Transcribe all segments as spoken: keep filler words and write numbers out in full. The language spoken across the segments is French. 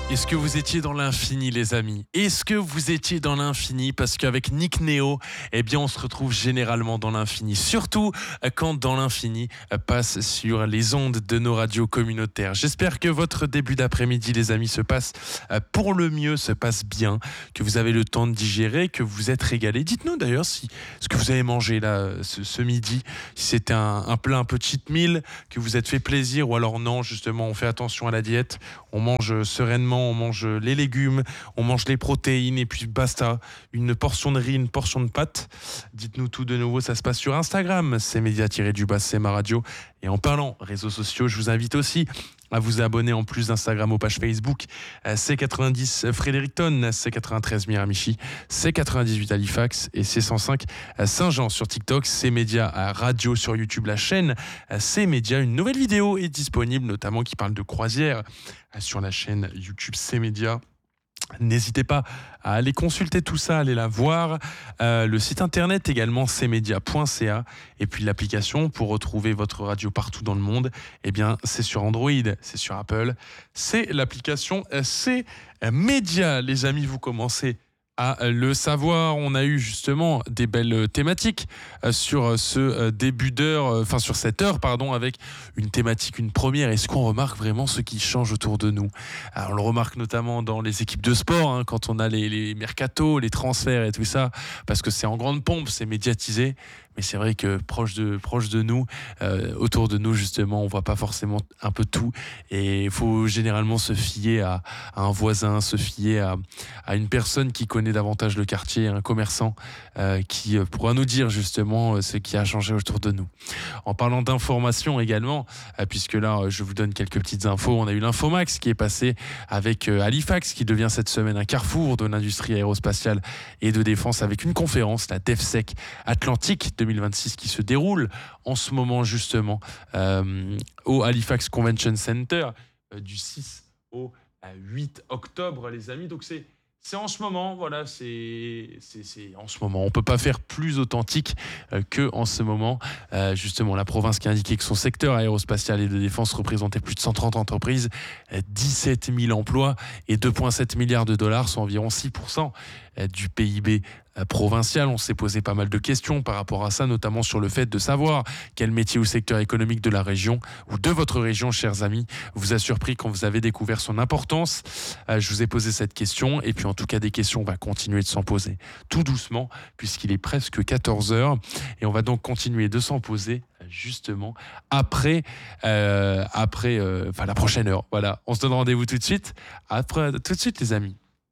Est-ce que vous étiez dans l'infini, les amis? Est-ce que vous étiez dans l'infini? Parce qu'avec Nick Neo, eh bien, on se retrouve généralement dans l'infini. Surtout quand dans l'infini passe sur les ondes de nos radios communautaires. J'espère que votre début d'après-midi, les amis, se passe pour le mieux, se passe bien, que vous avez le temps de digérer, que vous êtes régalés. Dites-nous d'ailleurs si ce que vous avez mangé là ce, ce midi, si c'était un, un plat un peu cheat meal, que vous êtes fait plaisir, ou alors non, justement, on fait attention à la diète, on mange sereinement, on mange les légumes, on mange les protéines et puis basta, une portion de riz, une portion de pâtes. Dites-nous tout de nouveau, ça se passe sur Instagram, c'est média-du-bas, c'est ma radio. Et en parlant réseaux sociaux, je vous invite aussi à vous abonner en plus d'Instagram aux pages Facebook C quatre-vingt-dix Fredericton, C quatre-vingt-treize Miramichi, C quatre-vingt-dix-huit Halifax et C cent cinq Saint-Jean sur TikTok, C Média Radio sur YouTube, la chaîne C Média. Une nouvelle vidéo est disponible notamment qui parle de croisière sur la chaîne YouTube C Média. N'hésitez pas à aller consulter tout ça, aller la voir. Euh, le site internet également c media point c a et puis l'application pour retrouver votre radio partout dans le monde. Eh bien, c'est sur Android, c'est sur Apple. C'est l'application C Média. Les amis, vous commencez à le savoir. On a eu justement des belles thématiques sur ce début d'heure, enfin sur cette heure, pardon, avec une thématique, une première. Est-ce qu'on remarque vraiment ce qui change autour de nous? Alors, on le remarque notamment dans les équipes de sport, hein, quand on a les, les mercatos, les transferts et tout ça, parce que c'est en grande pompe, c'est médiatisé. Mais c'est vrai que proche de, proche de nous, euh, autour de nous justement, on voit pas forcément un peu tout. Et il faut généralement se fier à, à un voisin, se fier à, à une personne qui connaît davantage le quartier, un commerçant euh, qui pourra nous dire justement ce qui a changé autour de nous. En parlant d'information également, euh, puisque là je vous donne quelques petites infos, on a eu l'Infomax qui est passé avec euh, Halifax, qui devient cette semaine un carrefour de l'industrie aérospatiale et de défense, avec une conférence, la DevSec Atlantique deux mille vingt-six, qui se déroule en ce moment justement euh, au Halifax Convention Center euh, du six au huit octobre, les amis. Donc c'est C'est en ce moment, voilà, c'est, c'est, c'est en ce moment. On ne peut pas faire plus authentique euh, qu'en ce moment. Euh, justement, la province qui a indiqué que son secteur aérospatial et de défense représentait plus de cent trente entreprises, euh, dix-sept mille emplois et deux virgule sept milliards de dollars, soit environ six pour cent euh, du P I B euh, provincial. On s'est posé pas mal de questions par rapport à ça, notamment sur le fait de savoir quel métier ou secteur économique de la région ou de votre région, chers amis, vous a surpris quand vous avez découvert son importance. Euh, je vous ai posé cette question, et puis en tout cas des questions, on va continuer de s'en poser tout doucement puisqu'il est presque quatorze heures, et on va donc continuer de s'en poser justement après euh, après euh, enfin la prochaine heure. Voilà, on se donne rendez-vous tout de suite après, tout de suite les amis.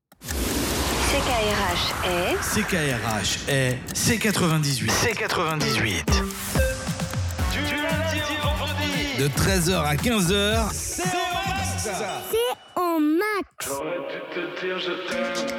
C K R H est C K R H est C quatre-vingt-dix-huit. C quatre-vingt-dix-huit. Du lundi au vendredi de treize heures à quinze heures. C'est C'est en max. J'aurais dû te dire je t'aime.